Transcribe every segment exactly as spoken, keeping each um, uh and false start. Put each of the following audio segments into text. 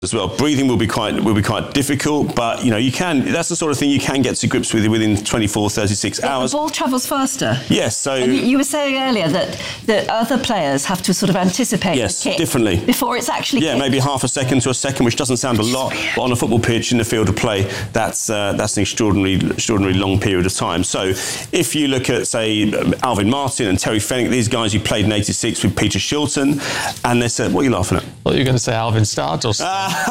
as well. Breathing will be quite will be quite difficult, but you know you can. That's the sort of thing you can get to grips with within twenty-four, thirty-six hours. The ball travels faster. Yes. So and you were saying earlier that that other players have to sort of anticipate yes, the kick differently before it's actually yeah, kicked. maybe half a second to a second, which doesn't sound a lot, but on a football pitch in the field of play, that's uh, that's an extraordinary extraordinary long period of time. So if you look at say Alvin Martin and Terry Fenwick, these guys who played in eighty-six with Peter Shilton, and they said, "What are you laughing at?" Well, you're going to say Alvin Stardust.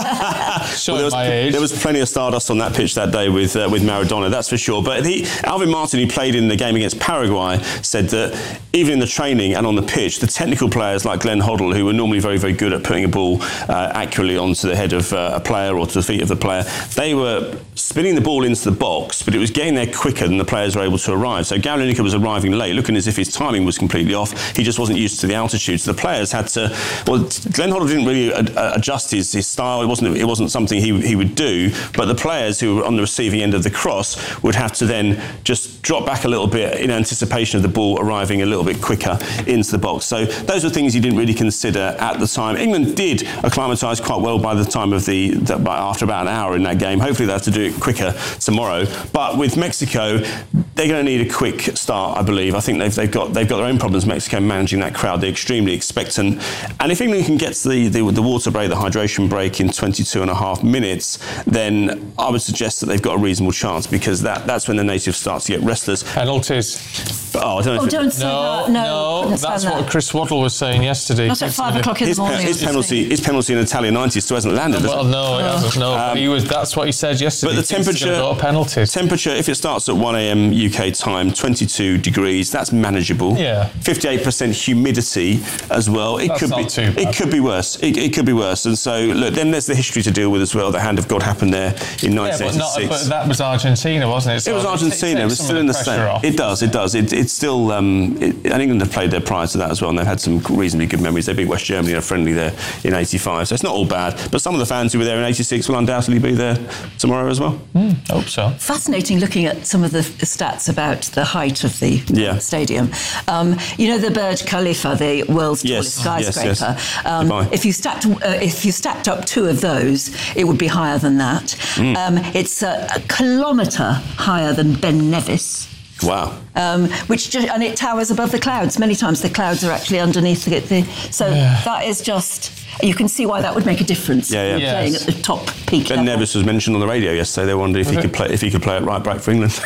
Well, there, was, there was plenty of stardust on that pitch that day with uh, with Maradona, that's for sure. But he, Alvin Martin, who played in the game against Paraguay, said that even in the training and on the pitch, the technical players like Glenn Hoddle, who were normally very, very good at putting a ball uh, accurately onto the head of uh, a player or to the feet of the player, they were spinning the ball into the box, but it was getting there quicker than the players were able to arrive. So Gary Lineker was arriving late, looking as if his timing was completely off. He just wasn't used to the altitude. So the players had to... Well, Glenn Hoddle didn't really ad- adjust his, his style. It wasn't, it wasn't something he, he would do, but the players who were on the receiving end of the cross would have to then just drop back a little bit in anticipation of the ball arriving a little bit quicker into the box. So those are things you didn't really consider at the time. England did acclimatise quite well by the time of the, the after about an hour in that game. Hopefully they have to do it quicker tomorrow. But with Mexico, they're going to need a quick start, I believe. I think they've, they've got they've got their own problems, Mexico, managing that crowd. They're extremely expectant. And if England can get to the, the, the water break, the hydration break in twenty-two and a half minutes, then I would suggest that they've got a reasonable chance, because that, that's when the natives start to get restless. Penalties. Oh, I don't know. Oh, if don't it, say no, that. No, no, that's what Chris Waddle was saying yesterday. Not at five o'clock in his, the morning. pe- his penalty, his penalty in Italian ninety still hasn't landed. Well, no, it hasn't. No, Um, he was. That's what he said yesterday. But the temperature, go to penalties. temperature, if it starts at one a.m. U K time, twenty-two degrees, that's manageable. Yeah. fifty-eight percent humidity as well. It That's could not be. too bad. It could be worse. It, it could be worse. And so, look, then there's the history to deal with as well. The hand of God happened there in Yeah, nineteen but, not, eighty-six. but that was Argentina, wasn't it? So It was Argentina. It was still in the same. Off. It does. It does. It, it's still. Um, it, and England have played there prior to that as well, and they've had some reasonably good memories. They beat West Germany in a friendly there in eighty-five, so it's not all bad. But some of the fans who were there in eighty-six will undoubtedly be there tomorrow as well. Mm, hope so. Fascinating looking at some of the stats about the height of the Yeah. stadium. Um, you know the Burj Khalifa, the world's Yes, tallest yes, skyscraper. yes. Um, Dubai. if you stacked, uh, if you stacked up two of those, it would be higher than that. Mm. Um, it's a, a kilometre higher than Ben Nevis. Wow. Um, which ju- and it towers above the clouds. Many times the clouds are actually underneath the. the so Yeah. that is just. You can see why that would make a difference. Yeah, yeah. Playing Yes. at the top peak Ben level. Nevis was mentioned on the radio yesterday. They wondered if he Okay. could play if he could play at right back for England.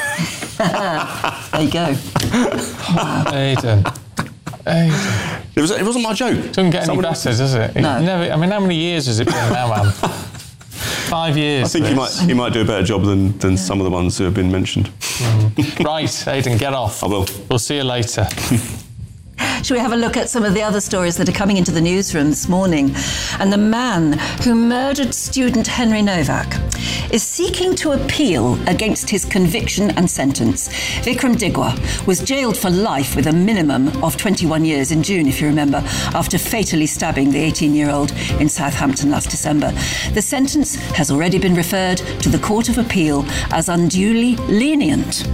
There you go. Aidan. Aidan. It was. It wasn't my joke. Doesn't get any Someone- better, does it? No. Never. I mean, how many years has it been now, man? Five years. I think he might. this. He might do a better job than than some of the ones who have been mentioned. Right, Aidan, get off. I will. We'll see you later. Shall we have a look at some of the other stories that are coming into the newsroom this morning? And the man who murdered student Henry Novak is seeking to appeal against his conviction and sentence. Vikram Digwa was jailed for life with a minimum of twenty-one years in June, if you remember, after fatally stabbing the eighteen-year-old in Southampton last December. The sentence has already been referred to the Court of Appeal as unduly lenient.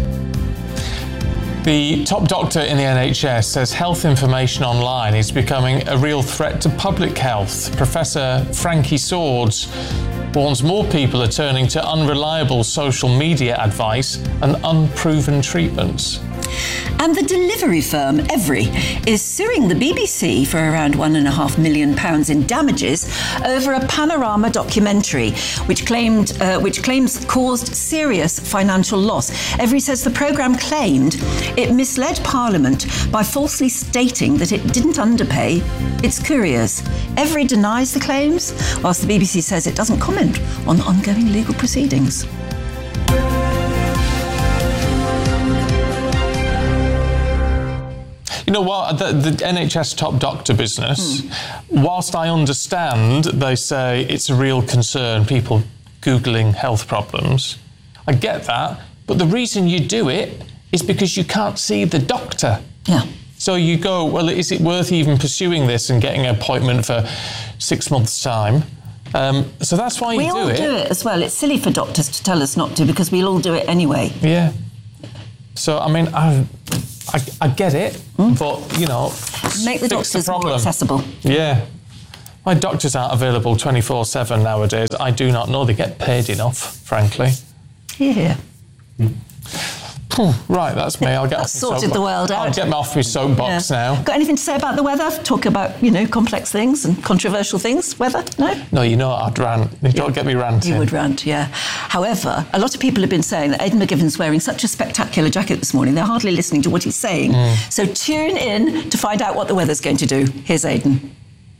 The top doctor in the N H S says health information online is becoming a real threat to public health. Professor Frankie Swords warns more people are turning to unreliable social media advice and unproven treatments. And the delivery firm Every is suing the B B C for around one and a half million pounds in damages over a Panorama documentary, which claimed, uh, which claims caused serious financial loss. Every says the programme claimed it misled Parliament by falsely stating that it didn't underpay its couriers. Every denies the claims, whilst the B B C says it doesn't comment on ongoing legal proceedings. You know what, the, the N H S top doctor business, hmm. whilst I understand they say it's a real concern, people Googling health problems, I get that, but the reason you do it is because you can't see the doctor. Yeah. So you go, well, is it worth even pursuing this and getting an appointment for six months' time? Um, so that's why you we do all it. do it as well. It's silly for doctors to tell us not to because we'll all do it anyway. Yeah. So, I mean, I, I, I get it, mm. but, you know, make the fix doctors the problem. more accessible. Yeah. My doctors aren't available twenty-four seven nowadays. I do not know they get paid enough, frankly. Yeah. Mm. Right, that's me. I'll get off sorted the world out. I'll get off my soapbox yeah. now. Got anything to say about the weather? Talk about, you know, complex things and controversial things. Weather? No? No, you know I'd rant. You don't get me ranting. You would rant, yeah. However, a lot of people have been saying that Aidan McGivern's wearing such a spectacular jacket this morning, they're hardly listening to what he's saying. Mm. So tune in to find out what the weather's going to do. Here's Aidan.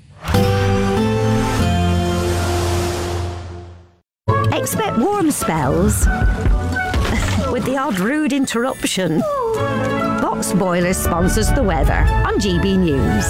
Expect warm spells with the odd rude interruption. Box Boilers sponsors the weather on G B News.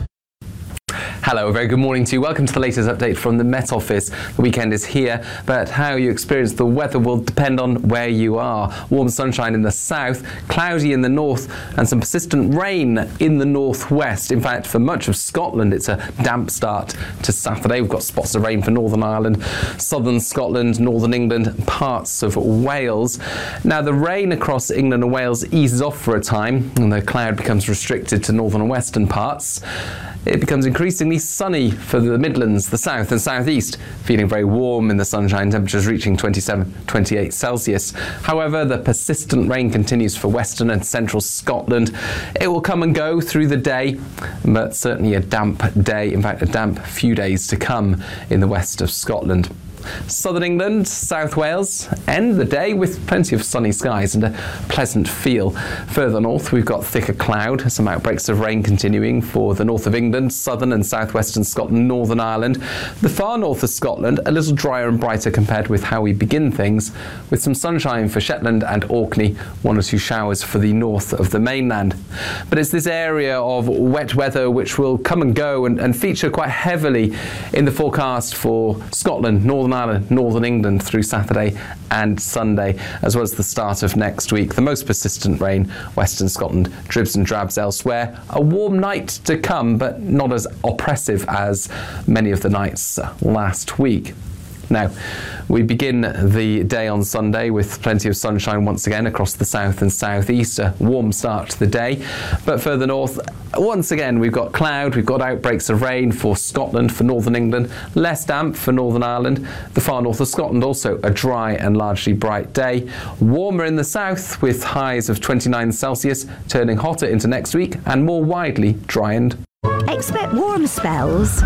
Hello, a very good morning to you. Welcome to the latest update from the Met Office. The weekend is here, but how you experience the weather will depend on where you are. Warm sunshine in the south, cloudy in the north, and some persistent rain in the northwest. In fact, for much of Scotland, it's a damp start to Saturday. We've got spots of rain for Northern Ireland, southern Scotland, northern England, parts of Wales. Now, the rain across England and Wales eases off for a time, and the cloud becomes restricted to northern and western parts. It becomes increasingly sunny for the Midlands, the south and southeast, feeling very warm in the sunshine, temperatures reaching twenty-seven, twenty-eight Celsius. However, the persistent rain continues for western and central Scotland. It will come and go through the day, but certainly a damp day, in fact a damp few days to come in the west of Scotland. Southern England, South Wales, end the day with plenty of sunny skies and a pleasant feel. Further north, we've got thicker cloud, some outbreaks of rain continuing for the north of England, southern and southwestern Scotland, Northern Ireland. The far north of Scotland, a little drier and brighter compared with how we begin things, with some sunshine for Shetland and Orkney, one or two showers for the north of the mainland. But it's this area of wet weather which will come and go and, and feature quite heavily in the forecast for Scotland, Northern Ireland, Northern England through Saturday and Sunday, as well as the start of next week. The most persistent rain, Western Scotland, dribs and drabs elsewhere. A warm night to come, but not as oppressive as many of the nights last week. Now, we begin the day on Sunday with plenty of sunshine once again across the south and southeast, a warm start to the day. But further north, once again, we've got cloud, we've got outbreaks of rain for Scotland, for northern England, less damp for Northern Ireland. The far north of Scotland also a dry and largely bright day. Warmer in the south with highs of twenty-nine Celsius, turning hotter into next week and more widely dry and... Expect warm spells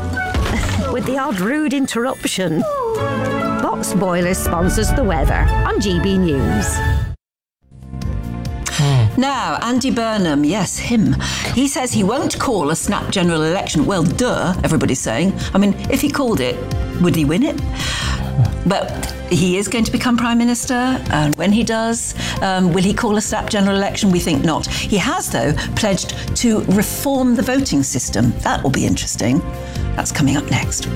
with the odd rude interruption. Box Boilers sponsors the weather on G B News. Now, Andy Burnham, yes, him. He says he won't call a snap general election. Well, duh, everybody's saying. I mean, if he called it, would he win it? But he is going to become Prime Minister, and when he does, um, will he call a snap general election? We think not. He has, though, pledged to reform the voting system. That will be interesting. That's coming up next.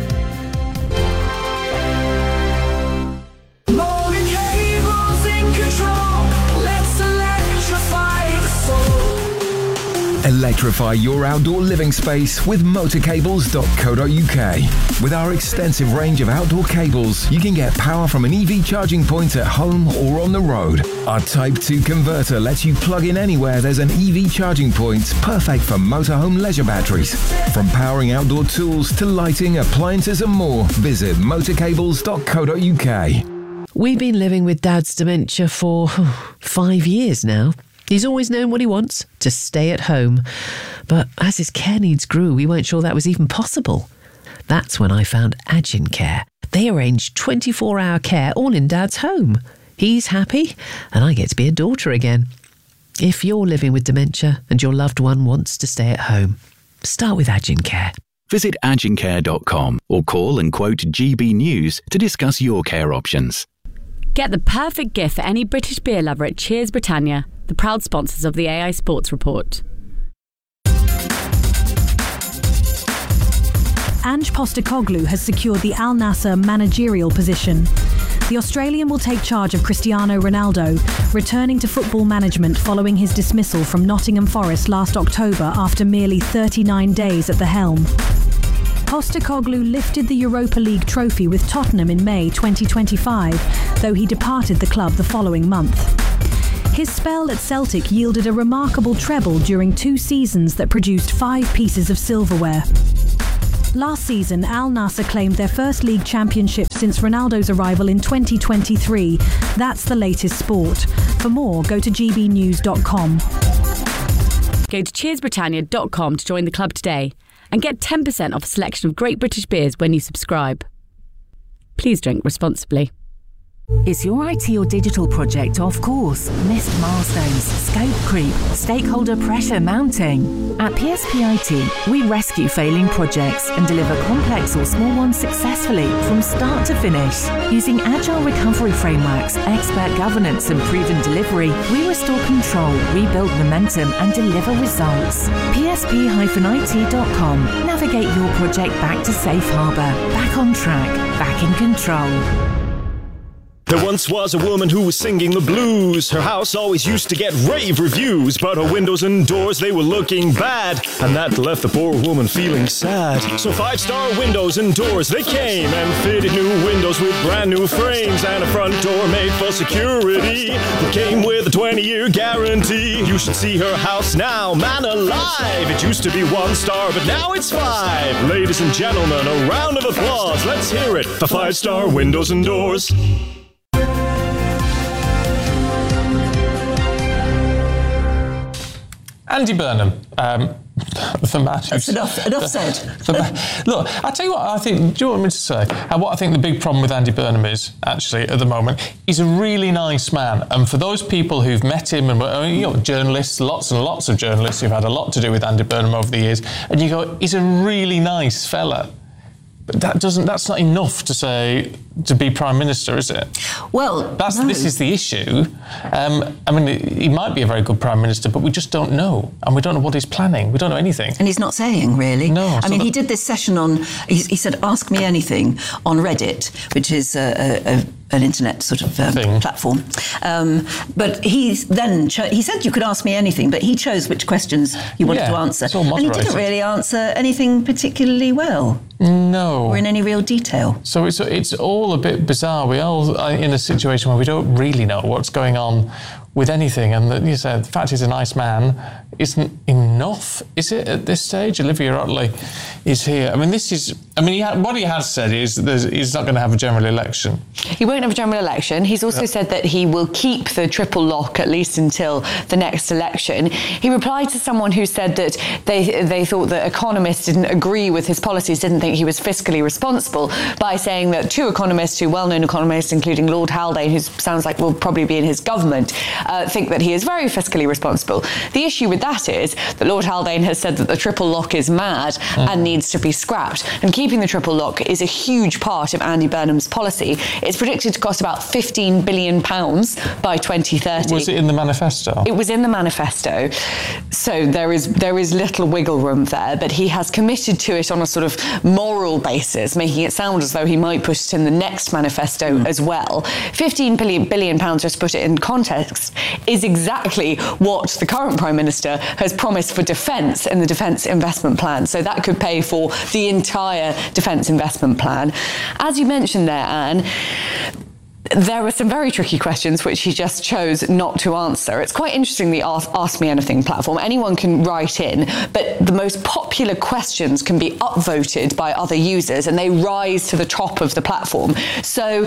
Electrify your outdoor living space with motor cables dot co dot U K. With our extensive range of outdoor cables, you can get power from an E V charging point at home or on the road. Our Type two converter lets you plug in anywhere there's an E V charging point, perfect for motorhome leisure batteries. From powering outdoor tools to lighting, appliances and more, visit motor cables dot co dot U K. We've been living with Dad's dementia for five years now. He's always known what he wants, to stay at home. But as his care needs grew, we weren't sure that was even possible. That's when I found Agin Care. They arrange twenty-four hour care all in Dad's home. He's happy, and I get to be a daughter again. If you're living with dementia and your loved one wants to stay at home, start with Agin Care. Visit agin care dot com or call and quote G B News to discuss your care options. Get the perfect gift for any British beer lover at Cheers Britannia, the proud sponsors of the A I Sports Report. Ange Postecoglou has secured the Al Nassr managerial position. The Australian will take charge of Cristiano Ronaldo, returning to football management following his dismissal from Nottingham Forest last October after merely thirty-nine days at the helm. Postecoglou lifted the Europa League trophy with Tottenham in May twenty twenty-five, though he departed the club the following month. His spell at Celtic yielded a remarkable treble during two seasons that produced five pieces of silverware. Last season, Al Nassr claimed their first league championship since Ronaldo's arrival in twenty twenty-three. That's the latest sport. For more, go to g b news dot com. Go to cheers britannia dot com to join the club today and get ten percent off a selection of great British beers when you subscribe. Please drink responsibly. Is your I T or digital project off course? Missed milestones, scope creep, stakeholder pressure mounting? At P S P I T, we rescue failing projects and deliver complex or small ones successfully from start to finish. Using agile recovery frameworks, expert governance and proven delivery, we restore control, rebuild momentum and deliver results. P S P I T dot com. Navigate your project back to safe harbour, back on track, back in control. There once was a woman who was singing the blues. Her house always used to get rave reviews, but her windows and doors, they were looking bad, and that left the poor woman feeling sad. So five-star windows and doors, they came and fitted new windows with brand new frames and a front door made for security that came with a twenty-year guarantee. You should see her house now, man alive. It used to be one star, but now it's five. Ladies and gentlemen, a round of applause. Let's hear it for five-star windows and doors. Andy Burnham, um, the man That's enough, enough the, said. The man, look, I tell you what I think, do you want me to say? And what I think the big problem with Andy Burnham is, actually, at the moment, he's a really nice man. And for those people who've met him, and I mean, you know, journalists, lots and lots of journalists who've had a lot to do with Andy Burnham over the years, and you go, he's a really nice fella. But that doesn't, that's not enough to say, to be Prime Minister, is it? Well, That's, no. This is the issue. Um, I mean, he might be a very good Prime Minister, but we just don't know. And we don't know what he's planning. We don't know anything. And he's not saying, really. No. I so mean, that... he did this session on, he, he said, ask me anything on Reddit, which is a, a, a, an internet sort of um, platform. Um, but he then, cho- he said you could ask me anything, but he chose which questions you wanted yeah, to answer. It's all and he moderated. didn't really answer anything particularly well. No. Or in any real detail. So it's it's all a bit bizarre. We all are in a situation where we don't really know what's going on with anything. And the, you said, the fact he's a nice man isn't enough, is it, at this stage? Olivia Otley is here. I mean, this is... I mean, he ha- what he has said is he's not going to have a general election. He won't have a general election. He's also yep. said that he will keep the triple lock at least until the next election. He replied to someone who said that they they thought that economists didn't agree with his policies, didn't think he was fiscally responsible, by saying that two economists, two well-known economists, including Lord Haldane, who sounds like will probably be in his government, uh, think that he is very fiscally responsible. The issue with that is that Lord Haldane has said that the triple lock is mad mm. and needs to be scrapped. And keeping the triple lock is a huge part of Andy Burnham's policy. It's predicted to cost about fifteen billion pounds by twenty thirty. Was it in the manifesto? It was in the manifesto. So there is there is little wiggle room there, but he has committed to it on a sort of moral basis, making it sound as though he might put it in the next manifesto mm. as well. fifteen billion pounds, just to put it in context, is exactly what the current Prime Minister has promised for defence in the Defence Investment Plan. So that could pay for the entire Defence Investment Plan. As you mentioned there, Anne, there were some very tricky questions which he just chose not to answer. It's quite interesting, the Ask, Ask Me Anything platform. Anyone can write in, but the most popular questions can be upvoted by other users and they rise to the top of the platform. So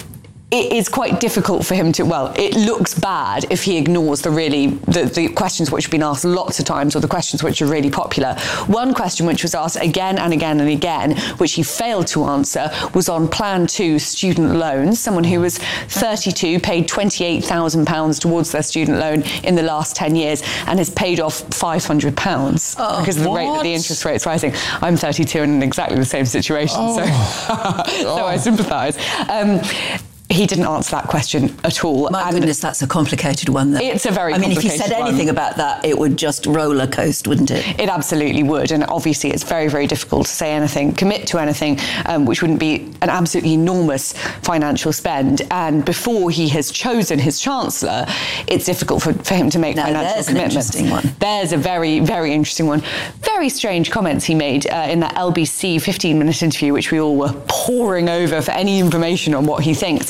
it is quite difficult for him to, well, it looks bad if he ignores the really, the, the questions which have been asked lots of times, or the questions which are really popular. One question which was asked again and again and again, which he failed to answer, was on Plan two student loans. Someone who was thirty-two, paid twenty-eight thousand pounds towards their student loan in the last ten years and has paid off five hundred pounds oh, because of the rate that the interest rate's rising. I'm thirty-two and in exactly the same situation, oh. so, so oh. I sympathise. Um, He didn't answer that question at all. My and goodness, that's a complicated one, though. It's a very I mean, complicated if he said anything one. about that, it would just roller coast, wouldn't it? It absolutely would. And obviously, it's very, very difficult to say anything, commit to anything, um, which wouldn't be an absolutely enormous financial spend. And before he has chosen his Chancellor, it's difficult for, for him to make now, financial there's commitments. An interesting one. There's a very, very interesting one. Very strange comments he made uh, in that L B C fifteen-minute interview, which we all were poring over for any information on what he thinks.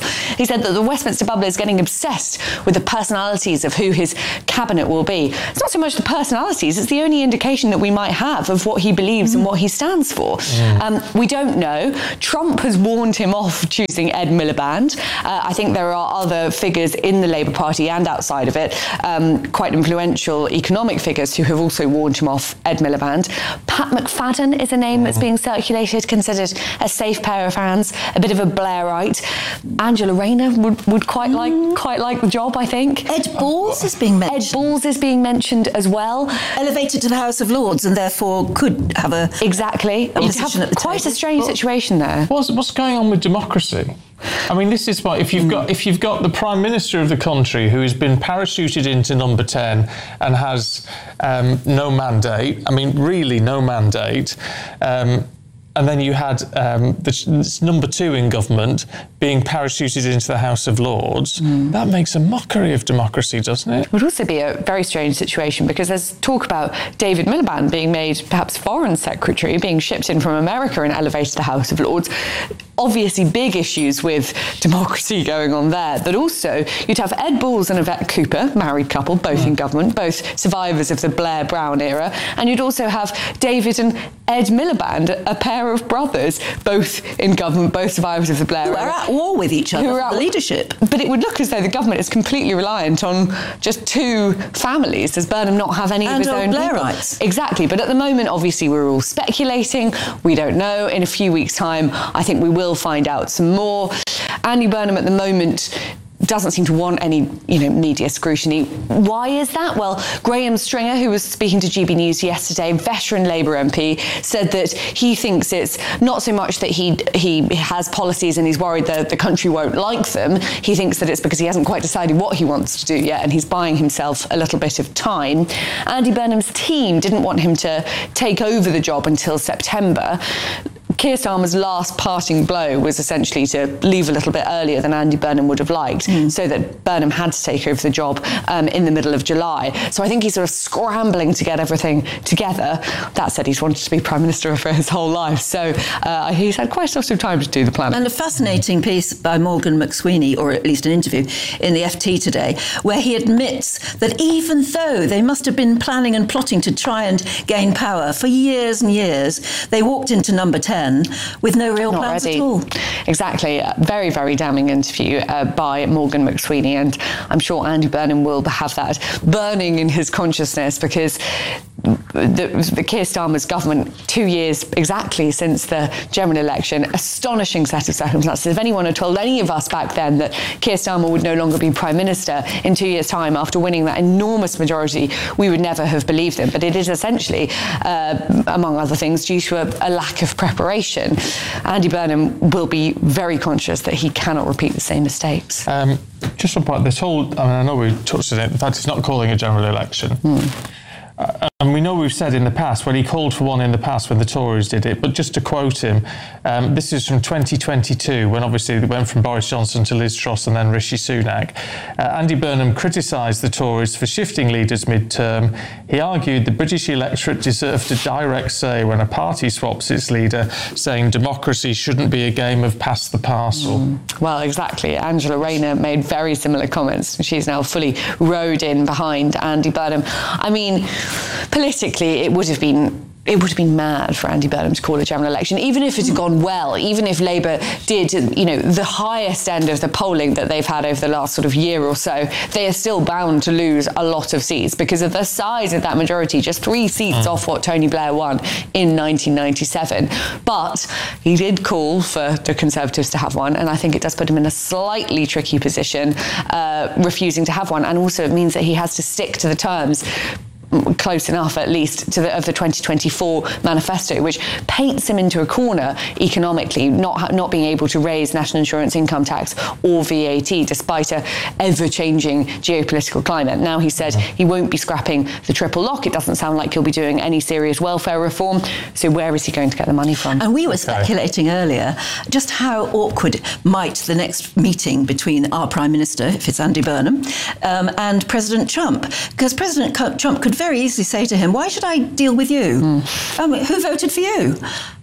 He said that the Westminster bubble is getting obsessed with the personalities of who his cabinet will be. It's not so much the personalities, it's the only indication that we might have of what he believes mm. and what he stands for. Mm. Um, we don't know. Trump has warned him off choosing Ed Miliband. Uh, I think there are other figures in the Labour Party and outside of it, um, quite influential economic figures who have also warned him off Ed Miliband. Pat McFadden is a name mm. that's being circulated, considered a safe pair of hands, a bit of a Blairite. Angela Rayner would, would quite mm. like quite like the job, I think. Ed Balls is being mentioned. Ed Balls is being mentioned as well. Elevated to the House of Lords and therefore could have a exactly. A You'd have quite table. a strange well, situation there. What's, what's going on with democracy? I mean, this is what if you've got if you've got the Prime Minister of the country who has been parachuted into number ten and has um, no mandate. I mean, really no mandate. Um, And then you had um, this number two in government being parachuted into the House of Lords. Mm. That makes a mockery of democracy, doesn't it? It would also be a very strange situation because there's talk about David Miliband being made perhaps Foreign Secretary, being shipped in from America and elevated to the House of Lords. Obviously big issues with democracy going on there, but also you'd have Ed Balls and Yvette Cooper, married couple, both mm. in government, both survivors of the Blair-Brown era, and you'd also have David and Ed Miliband, a pair of brothers, both in government, both survivors of the Blair era. Who are at war with each other for the leadership. But it would look as though the government is completely reliant on just two families. Does Burnham not have any and of his own Blairites? People? Exactly, but at the moment, obviously, we're all speculating. We don't know. In a few weeks' time, I think we will find out some more. Andy Burnham at the moment doesn't seem to want any, you know, media scrutiny. Why is that? Well, Graham Stringer, who was speaking to G B News yesterday, veteran Labour M P, said that he thinks it's not so much that he he has policies and he's worried that the country won't like them. He thinks that it's because he hasn't quite decided what he wants to do yet and he's buying himself a little bit of time. Andy Burnham's team didn't want him to take over the job until September. Keir Starmer's last parting blow was essentially to leave a little bit earlier than Andy Burnham would have liked, mm. so that Burnham had to take over the job um, in the middle of July. So I think he's sort of scrambling to get everything together. That said, he's wanted to be Prime Minister for his whole life, so uh, he's had quite a lot of time to do the planning. And a fascinating piece by Morgan McSweeney, or at least an interview in the F T today, where he admits that even though they must have been planning and plotting to try and gain power for years and years, they walked into number ten with no real Not plans ready. at all. Exactly. A very, very damning interview uh, by Morgan McSweeney, and I'm sure Andy Burnham will have that burning in his consciousness because the, the Keir Starmer's government, two years exactly since the general election, astonishing set of circumstances. If anyone had told any of us back then that Keir Starmer would no longer be Prime Minister in two years' time after winning that enormous majority, we would never have believed them. But it is essentially, uh, among other things, due to a, a lack of preparation. Andy Burnham will be very conscious that he cannot repeat the same mistakes. Um, just about this whole, I mean, I know we touched on it, the fact he's not calling a general election. Mm. Uh, and we know we've said in the past, when he called for one in the past when the Tories did it, but just to quote him, um, this is from twenty twenty-two, when obviously it went from Boris Johnson to Liz Truss and then Rishi Sunak. Uh, Andy Burnham criticised the Tories for shifting leaders mid-term. He argued the British electorate deserved a direct say when a party swaps its leader, saying democracy shouldn't be a game of pass the parcel. Mm. Well, exactly. Angela Rayner made very similar comments. She's now fully rowed in behind Andy Burnham. I mean, politically, it would have been it would have been mad for Andy Burnham to call a general election, even if it had gone well, even if Labour did, you know, the highest end of the polling that they've had over the last sort of year or so, they are still bound to lose a lot of seats because of the size of that majority, just three seats mm. off what Tony Blair won in nineteen ninety-seven. But he did call for the Conservatives to have one, and I think it does put him in a slightly tricky position, uh, refusing to have one, and also it means that he has to stick to the terms close enough at least to the, of the twenty twenty-four manifesto, which paints him into a corner economically, not not being able to raise national insurance income tax or V A T despite a ever-changing geopolitical climate. Now he said he won't be scrapping the triple lock. It doesn't sound like he'll be doing any serious welfare reform. So where is he going to get the money from? And we were speculating okay. earlier just how awkward might the next meeting between our Prime Minister, if it's Andy Burnham, um, and President Trump, because President Trump could very easily say to him, why should I deal with you? Mm. Um, who voted for you?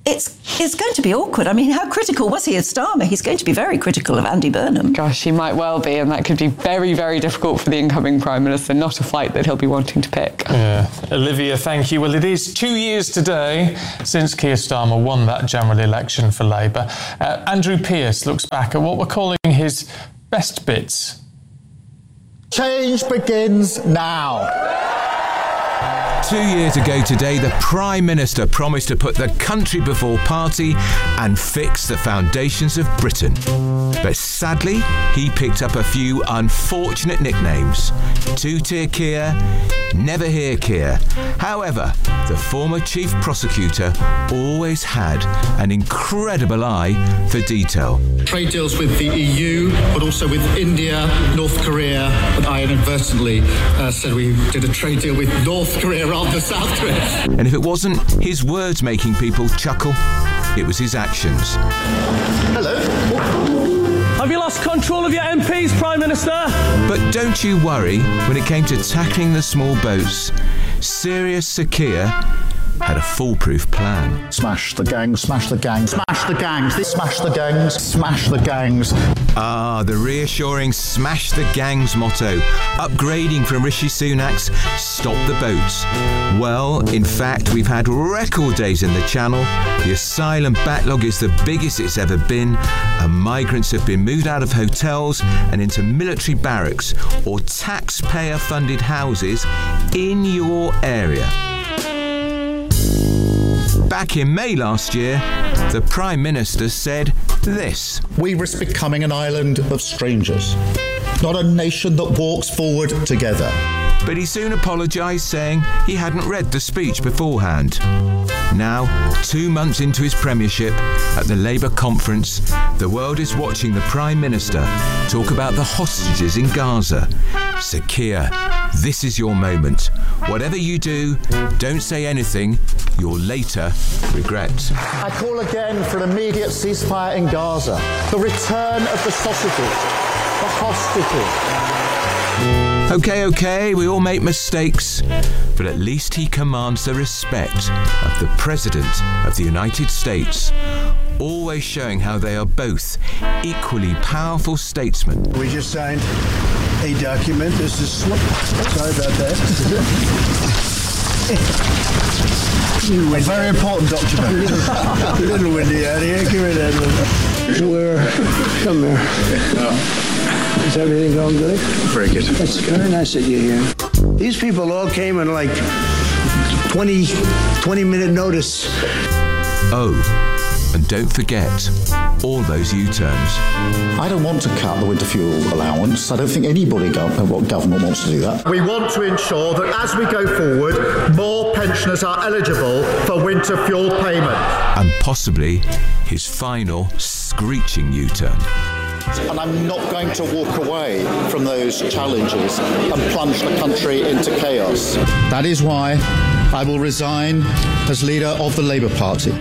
it's it's going to be awkward. I mean, how critical was he of Starmer? He's going to be very critical of Andy Burnham. Gosh, he might well be, and that could be very, very difficult for the incoming Prime Minister, not a fight that he'll be wanting to pick. Yeah. Olivia, thank you. Well, it is two years today since Keir Starmer won that general election for Labour. Uh, Andrew Pearce looks back at what we're calling his best bits. Change begins now. Two years ago today, the Prime Minister promised to put the country before party and fix the foundations of Britain. But sadly, he picked up a few unfortunate nicknames. Two-tier Keir, never hear Keir. However, the former chief prosecutor always had an incredible eye for detail. Trade deals with the E U, but also with India, North Korea, and I inadvertently uh, said we did a trade deal with North Korea rather than South Korea. And if it wasn't his words making people chuckle, it was his actions. Hello. Have you lost control of your M Ps, Prime Minister? But don't you worry, when it came to tackling the small boats, Serious Sir Keir had a foolproof plan. Smash the gangs, smash the gangs, smash the gangs, this smash the gangs, smash the gangs. Ah, the reassuring smash the gangs motto, upgrading from Rishi Sunak's stop the boats. Well, in fact, we've had record days in the Channel. The asylum backlog is the biggest it's ever been, and migrants have been moved out of hotels and into military barracks or taxpayer-funded houses in your area. Back in May last year, the Prime Minister said this. We risk becoming an island of strangers, not a nation that walks forward together. But he soon apologised, saying he hadn't read the speech beforehand. Now, two months into his premiership, at the Labour conference, the world is watching the Prime Minister talk about the hostages in Gaza. Sir Keir, this is your moment. Whatever you do, don't say anything you'll later regret. I call again for an immediate ceasefire in Gaza. The return of the sausages, the hostages. OK, OK, we all make mistakes, but at least he commands the respect of the President of the United States, always showing how they are both equally powerful statesmen. We just signed a document. This is slip. Sorry about that. A very important document. A little windy out here. Give me that. We're come here. Is everything going good? Very good. It's very nice that you're here. These people all came in like twenty, twenty minute notice. Oh, and don't forget all those U-turns. I don't want to cut the winter fuel allowance. I don't think anybody, what government wants to do that. We want to ensure that as we go forward, more pensioners are eligible for winter fuel payment. And possibly his final screeching U-turn. And I'm not going to walk away from those challenges and plunge the country into chaos. That is why I will resign as leader of the Labour Party.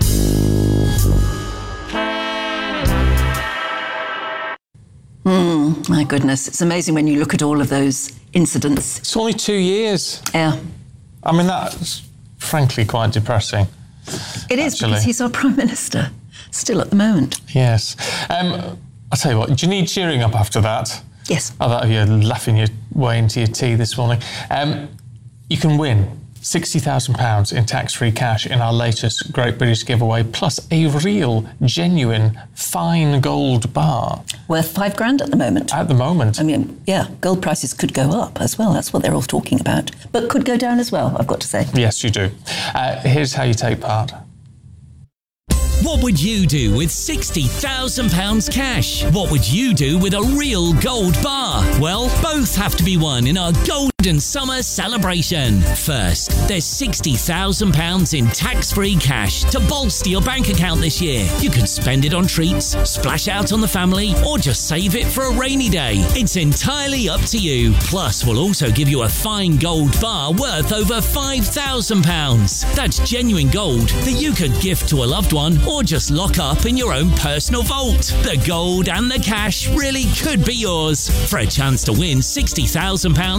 Mm, my goodness, it's amazing when you look at all of those incidents. It's only two years. Yeah. I mean, that's frankly quite depressing. It is, actually. Because he's our Prime Minister, still at the moment. Yes. Um, I'll tell you what, do you need cheering up after that? Yes. I thought you're laughing your way into your tea this morning. Um, you can win sixty thousand pounds in tax-free cash in our latest Great British giveaway, plus a real, genuine, fine gold bar. Worth five grand at the moment. At the moment. I mean, yeah, gold prices could go up as well. That's what they're all talking about. But could go down as well, I've got to say. Yes, you do. Uh, here's how you take part. What would you do with sixty thousand pounds cash? What would you do with a real gold bar? Well, both have to be won in our Golden Summer celebration. First, there's sixty thousand pounds in tax-free cash to bolster your bank account this year. You can spend it on treats, splash out on the family, or just save it for a rainy day. It's entirely up to you. Plus, we'll also give you a fine gold bar worth over five thousand pounds. That's genuine gold that you could gift to a loved one or just lock up in your own personal vault. The gold and the cash really could be yours. For a chance to win sixty thousand pounds in tax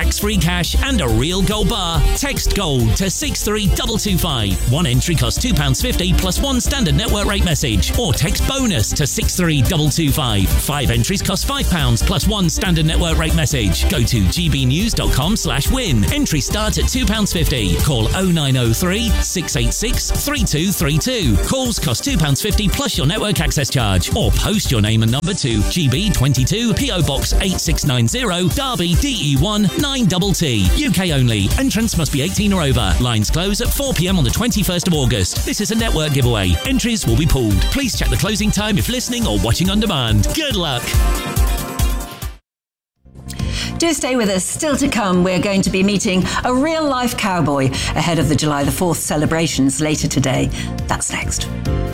tax-free cash and a real gold bar. Text GOLD to six three two two five. One entry costs two pounds fifty plus one standard network rate message. Or text BONUS to six three two two five. Five entries cost five pounds plus one standard network rate message. Go to gbnews.com slash win. Entry starts at two pounds fifty. Call oh nine oh three, six eight six, three two three two. Calls cost two pounds fifty plus your network access charge. Or post your name and number to G B twenty-two, P O Box eight six nine zero, Derby, D E one nine T T. U K only. Entrance must be eighteen or over. Lines close at four p m on the twenty-first of August. This is a network giveaway. Entries will be pooled. Please check the closing time if listening or watching on demand. Good luck. Do stay with us. Still to come, we're going to be meeting a real-life cowboy ahead of the July the fourth celebrations later today. That's next.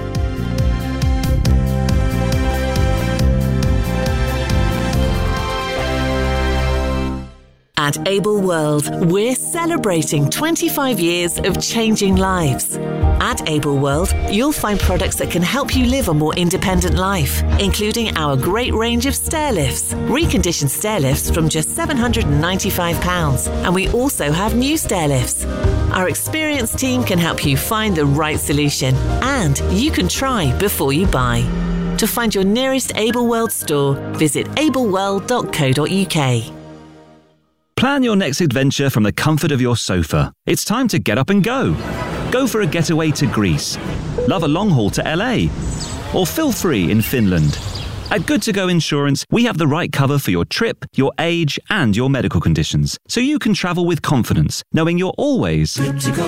At Able World, we're celebrating twenty-five years of changing lives. At Able World, you'll find products that can help you live a more independent life, including our great range of stair lifts, reconditioned stair lifts from just seven hundred ninety-five pounds, and we also have new stair lifts. Our experienced team can help you find the right solution, and you can try before you buy. To find your nearest Able World store, visit able world dot co dot u k. Plan your next adventure from the comfort of your sofa. It's time to get up and go. Go for a getaway to Greece. Love a long haul to L A. Or feel free in Finland. At Good To Go Insurance, we have the right cover for your trip, your age, and your medical conditions, so you can travel with confidence, knowing you're always good to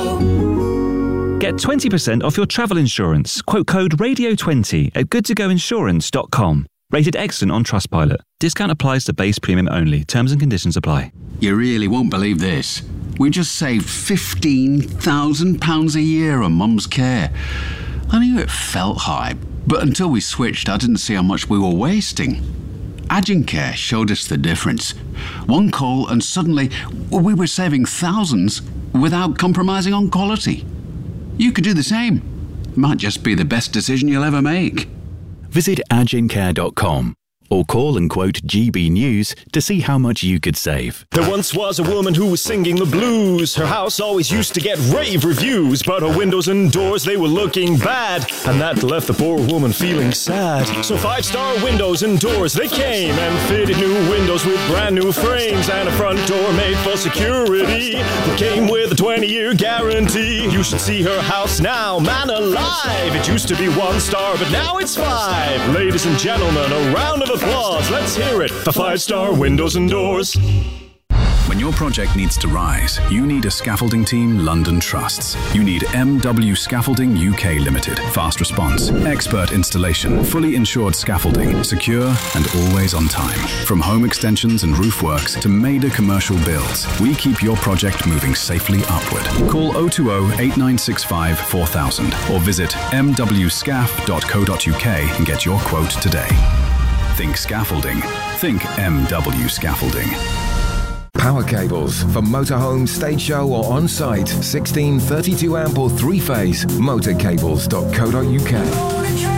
go. Get twenty percent off your travel insurance. Quote code radio twenty at good to go insurance dot com. Rated excellent on Trustpilot. Discount applies to base premium only. Terms and conditions apply. You really won't believe this. We just saved fifteen thousand pounds a year on Mum's care. I knew it felt high, but until we switched, I didn't see how much we were wasting. Agencare showed us the difference. One call and suddenly we were saving thousands without compromising on quality. You could do the same. Might just be the best decision you'll ever make. Visit agencare dot com or call and quote G B News to see how much you could save. There once was a woman who was singing the blues. Her house always used to get rave reviews, but her windows and doors, they were looking bad, and that left the poor woman feeling sad. So five-star windows and doors, they came and fitted new windows with brand new frames and a front door made for security that came with a twenty-year guarantee. You should see her house now, man alive. It used to be one star, but now it's five. Ladies and gentlemen, a round of applause. Let's hear it for five-star windows and doors. When your project needs to rise, you need a scaffolding team London trusts. You need M W Scaffolding U K Limited. Fast response, expert installation, fully insured scaffolding, secure and always on time. From home extensions and roof works to major commercial builds, we keep your project moving safely upward. Call oh two oh, eight nine six five, four thousand or visit m w scaff dot co dot u k and get your quote today. Think scaffolding. Think M W Scaffolding. Power cables for motorhome, stage show or on-site. sixteen, thirty-two amp or three-phase. motor cables dot co dot u k.